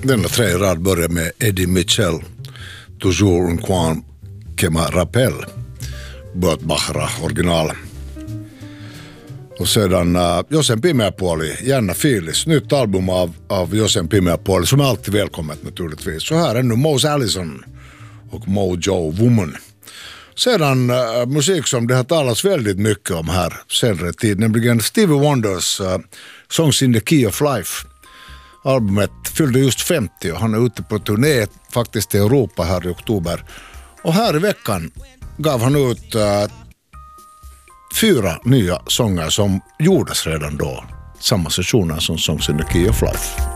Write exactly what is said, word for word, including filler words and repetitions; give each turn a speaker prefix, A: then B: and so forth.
A: Denna tredje rad börjar med Eddie Mitchell, Toujours un coin que me rappelle, Burt Bacharach original. Och sedan uh, Josen Pimeäpuoli, Janna Filis, nytt album av, av Josen Pimeäpuoli som är alltid välkommet naturligtvis. Så här är nu Mose Allison och Mojo Woman. Sedan uh, musik som det har talats väldigt mycket om här senare tid, nämligen Stevie Wonders uh, Songs in the Key of Life. Albumet fyllde just femtio och han är ute på turné faktiskt i Europa här i oktober. Och här i veckan gav han ut uh, fyra nya sånger som gjordes redan då. Samma sessioner som Songs in the Key of Life.